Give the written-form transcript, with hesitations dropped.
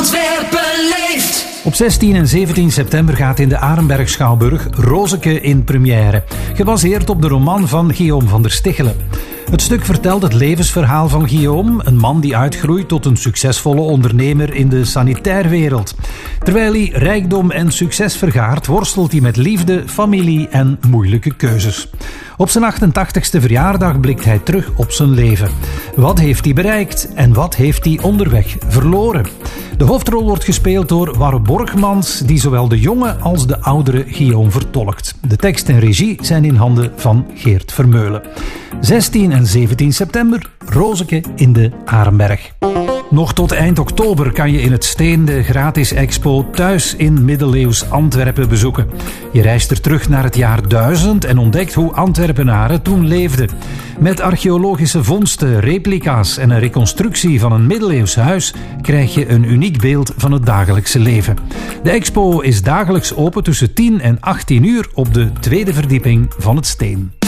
Antwerpen leeft. Op 16 en 17 september gaat in de Arenberg Schouwburg Rozeke in première. Gebaseerd op de roman van Guillaume van der Stichelen. Het stuk vertelt het levensverhaal van Guillaume, een man die uitgroeit tot een succesvolle ondernemer in de sanitairwereld. Terwijl hij rijkdom en succes vergaart, worstelt hij met liefde, familie en moeilijke keuzes. Op zijn 88ste verjaardag blikt hij terug op zijn leven. Wat heeft hij bereikt en wat heeft hij onderweg verloren? De hoofdrol wordt gespeeld door Warre Borgmans, die zowel de jonge als de oudere Guillaume vertolkt. De tekst en regie zijn in handen van Geert Vermeulen. 16 en 17 september, Rozeke in de Arenberg. Nog tot eind oktober kan je in het Steen de gratis expo Thuis in middeleeuws Antwerpen bezoeken. Je reist er terug naar het jaar 1000 en ontdekt hoe Antwerpenaren toen leefden. Met archeologische vondsten, replica's en een reconstructie van een middeleeuws huis krijg je een uniek beeld van het dagelijkse leven. De expo is dagelijks open tussen 10 en 18 uur op de tweede verdieping van het Steen.